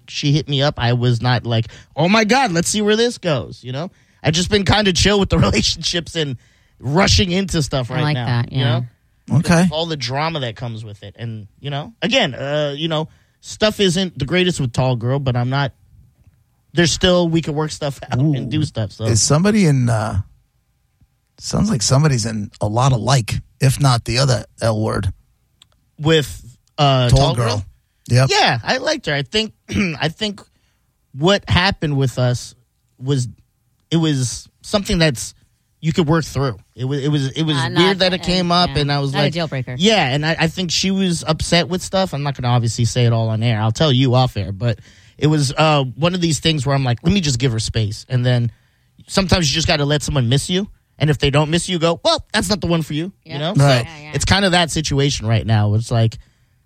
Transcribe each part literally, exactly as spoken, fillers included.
she hit me up, I was not like, oh my God, let's see where this goes. You know, I've just been kind of chill with the relationships and rushing into stuff right I like now. that, yeah. You know? Okay. All the drama that comes with it. And, you know, again, uh, you know, stuff isn't the greatest with Tall Girl, but I'm not, there's still, we can work stuff out Ooh. and do stuff. So is somebody in, uh, sounds like somebody's in a lot of like, if not the other L word. With uh, Tall, Tall Girl. Girl? Yep. Yeah, I liked her. I think, I think what happened with us was, it was something that's, you could work through. It was it was it was uh, weird not, that it came up, yeah. and I was not like, a deal breaker. Yeah, and I, I think she was upset with stuff. I'm not going to obviously say it all on air. I'll tell you off air, but it was uh, one of these things where I'm like, let me just give her space, and then sometimes you just got to let someone miss you, and if they don't miss you, go, well, that's not the one for you. Yeah. You know, right? So yeah, yeah. it's kind of that situation right now. It's like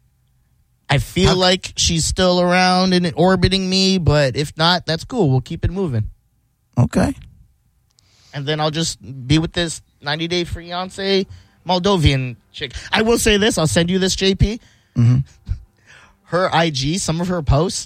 I feel How- like she's still around and orbiting me, but if not, that's cool. We'll keep it moving. Okay. And then I'll just be with this ninety-day fiancé Moldovan chick. I will say this. I'll send you this, J P. Mm-hmm. Her I G, some of her posts,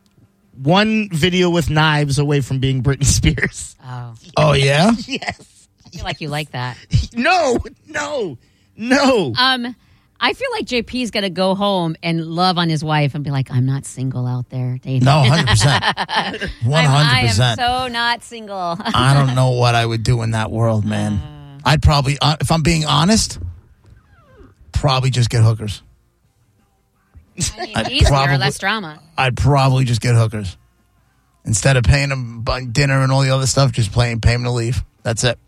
one video with knives away from being Britney Spears. Oh. Oh, yeah? Yes. I feel like you like that. No, no, no. Um, I feel like J P's going to go home and love on his wife and be like, I'm not single out there dating. No, one hundred percent. one hundred percent. I am so not single. I don't know what I would do in that world, man. Uh, I'd probably, uh, if I'm being honest, probably just get hookers. I mean, I'd easier, probably, less drama. I'd probably just get hookers. Instead of paying them dinner and all the other stuff, just paying, pay them to leave. That's it.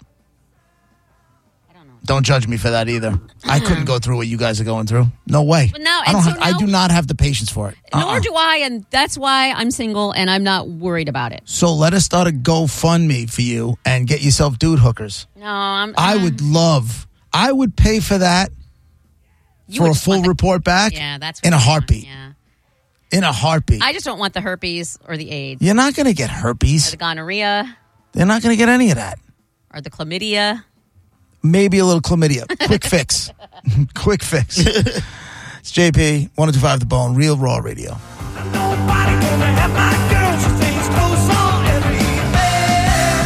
I don't know. Don't judge me for that either. I couldn't go through what you guys are going through. No way. But now, I don't. so Have, I now, do not have the patience for it. Uh-uh. Nor do I, and that's why I'm single and I'm not worried about it. So let us start a GoFundMe for you and get yourself dude hookers. No, I'm. I uh, would love. I would pay for that you for would a full want the- report back. Yeah, that's in a what I want, heartbeat. Yeah. In a heartbeat. I just don't want the herpes or the AIDS You're not going to get or herpes. the gonorrhea They're not going to get any of that. or the chlamydia. Maybe a little chlamydia. Quick fix. Quick fix. It's J P, one oh two point five The Bone, Real Raw Radio. Nobody gonna have my girl. She stays close on everything.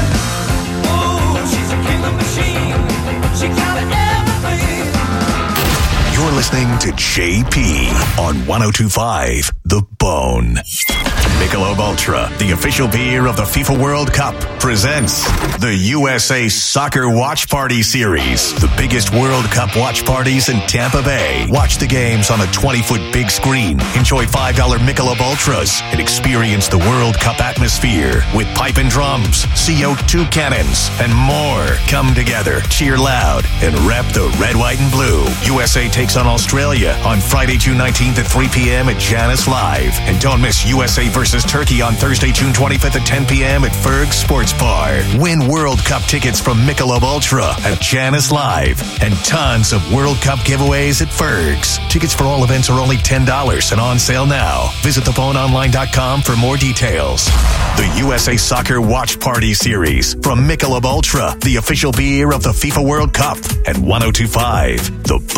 Oh, she's a killer machine. She got everything. You're listening to J P on one oh two point five The Bone. Michelob Ultra, the official beer of the FIFA World Cup, presents the U S A Soccer Watch Party Series. The biggest World Cup watch parties in Tampa Bay. Watch the games on a twenty-foot big screen. Enjoy five dollar Michelob Ultras and experience the World Cup atmosphere with pipe and drums, C O two cannons, and more. Come together, cheer loud, and rep the red, white, and blue. U S A takes on Australia on Friday, June nineteenth at three p.m. at Janice Live. And don't miss U S A versus Turkey on Thursday, June twenty-fifth at ten p.m. at Ferg Sports Bar. Win World Cup tickets from Michelob Ultra at Janice Live and tons of World Cup giveaways at Ferg's. Tickets for all events are only ten dollars and on sale now. Visit the bone online dot com for more details. The U S A Soccer Watch Party Series from Michelob Ultra, the official beer of the FIFA World Cup at one oh two point five The Bone.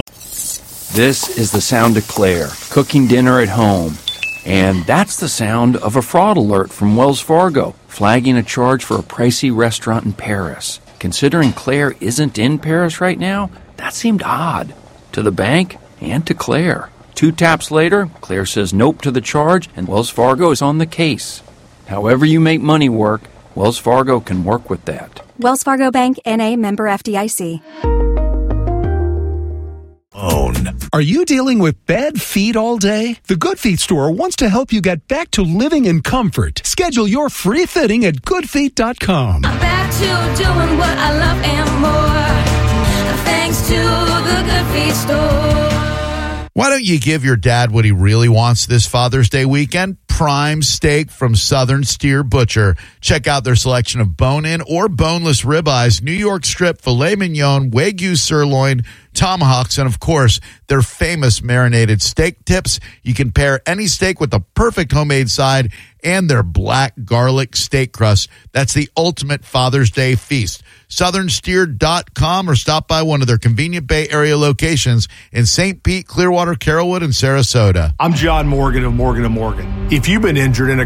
This is the sound of Claire, cooking dinner at home. And that's the sound of a fraud alert from Wells Fargo, flagging a charge for a pricey restaurant in Paris. Considering Claire isn't in Paris right now, that seemed odd. To the bank and to Claire. Two taps later, Claire says nope to the charge, and Wells Fargo is on the case. However you make money work, Wells Fargo can work with that. Wells Fargo Bank, N A, member F D I C. Are you dealing with bad feet all day? The Good Feet store wants to help you get back to living in comfort. Schedule your free fitting at good feet dot com. I'm back to doing what I love and more, thanks to the Good Feet store. Why don't you give your dad what he really wants this Father's Day weekend? Prime steak from Southern Steer Butcher. Check out their selection of bone-in or boneless ribeyes, New York strip, filet mignon, Wagyu sirloin, tomahawks, and of course, their famous marinated steak tips. You can pair any steak with the perfect homemade side and their black garlic steak crust. That's the ultimate Father's Day feast. southern steer dot com or stop by one of their convenient Bay Area locations in Saint Pete, Clearwater, Carrollwood, and Sarasota. I'm John Morgan of Morgan and Morgan. If you've been injured in a